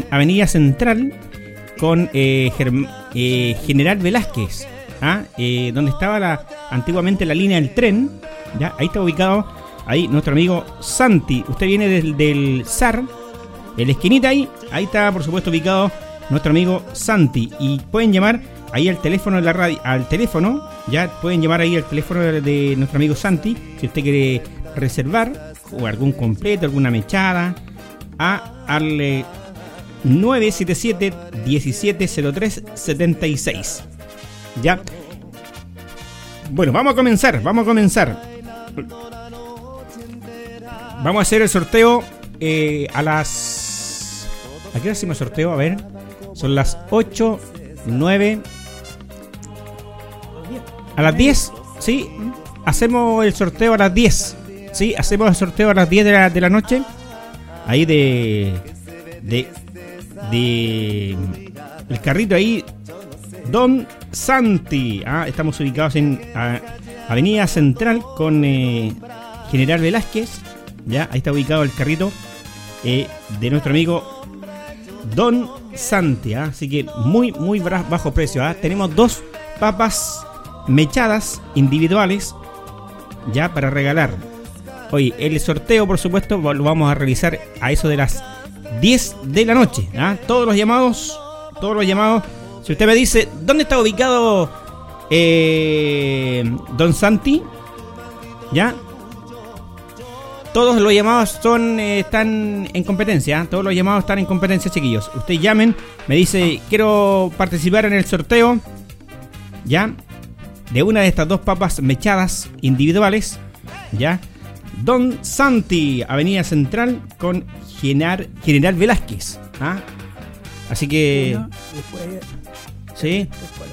Avenida Central con General Velázquez, donde estaba antiguamente la línea del tren, ¿ya? Ahí está ubicado ahí nuestro amigo Santi. Usted viene del SAR, en la esquinita ahí está por supuesto ubicado nuestro amigo Santi, y pueden llamar ahí al teléfono de la radio, ya pueden llamar ahí al teléfono de nuestro amigo Santi si usted quiere reservar o algún completo, alguna mechada, al 977-1703-76. Ya. Bueno, vamos a comenzar. Vamos a hacer el sorteo a las... ¿A qué hora hacemos el sorteo? A ver. Son las 8, 9... A las 10, ¿sí? Hacemos el sorteo a las 10. Sí, hacemos el sorteo a las 10 de la noche. Ahí de el carrito ahí, Don Santi. Estamos ubicados en Avenida Central con General Velázquez. Ya, ahí está ubicado el carrito de nuestro amigo Don Santi. Así que muy bajo precio. Tenemos 2 papas mechadas individuales ya para regalar. Hoy el sorteo, por supuesto, lo vamos a realizar a eso de las 10 de la noche. Todos los llamados. Si usted me dice dónde está ubicado Don Santi, ya, todos los llamados están en competencia. Todos los llamados están en competencia, chiquillos. Ustedes llamen, me dice quiero participar en el sorteo, ya, de una de estas 2 papas mechadas individuales, ya. Don Santi, Avenida Central con General Velázquez. Así que... Sí.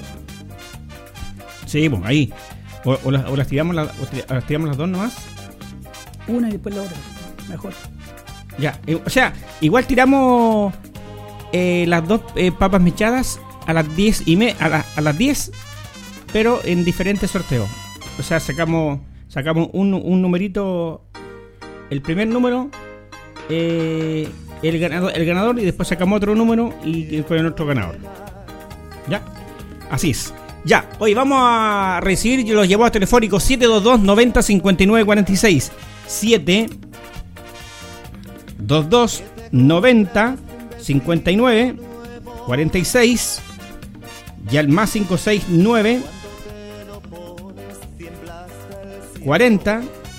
Sí, pues ahí. O las tiramos las 2 nomás. Una y después la otra. Mejor. Ya, o sea, igual tiramos las 2 papas mechadas a las 10 a las 10, pero en diferentes sorteos. O sea, sacamos un numerito, el primer número, el ganador, y después sacamos otro número y con el otro ganador. ¿Ya? Así es. Ya, hoy vamos a recibir los llamados telefónicos 722 90 59 46. 722 90 59 46. Y al más 569 40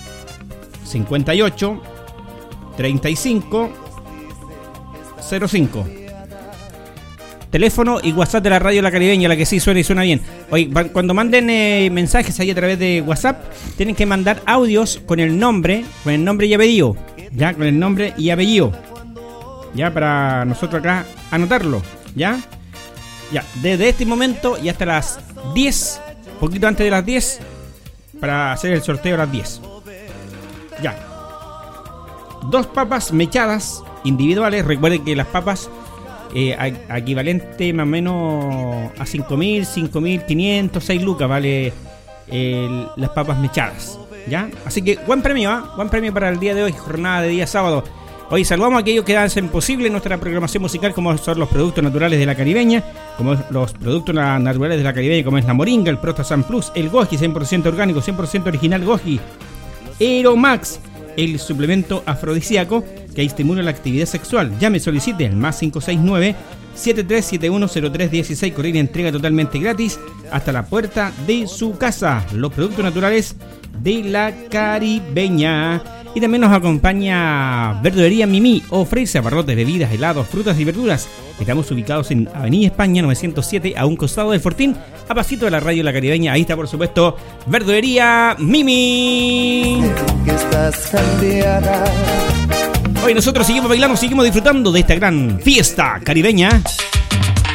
58 35 05. Teléfono y WhatsApp de la radio La Caribeña, la que sí suena y suena bien. Hoy, cuando manden mensajes ahí a través de WhatsApp, tienen que mandar audios con el nombre y apellido. Ya, con el nombre y apellido. Ya, para nosotros acá anotarlo. Ya, desde este momento y hasta las 10, poquito antes de las 10, para hacer el sorteo a las 10. Ya. 2 papas mechadas individuales. Recuerden que las papas equivalente más o menos a 5.000, 5.500, 6 lucas vale las papas mechadas. ¿Ya? Así que buen premio, buen premio para el día de hoy, jornada de día sábado. Hoy saludamos a aquellos que hacen posible nuestra programación musical, como son los productos naturales de La Caribeña, como los productos naturales de La Caribeña, como es la moringa, el Prostasan Plus, el Goji 100% orgánico, 100% original Goji, Aeromax, el suplemento afrodisíaco que estimula la actividad sexual. Llame, solicite el más 569-73710316, con una entrega totalmente gratis hasta la puerta de su casa. Los productos naturales de La Caribeña. Y también nos acompaña Verdulería Mimi, ofrece abarrotes, bebidas, helados, frutas y verduras. Estamos ubicados en Avenida España 907, a un costado del Fortín, a pasito de la radio La Caribeña. Ahí está, por supuesto, Verdulería Mimi. Hoy nosotros seguimos bailando, seguimos disfrutando de esta gran fiesta caribeña.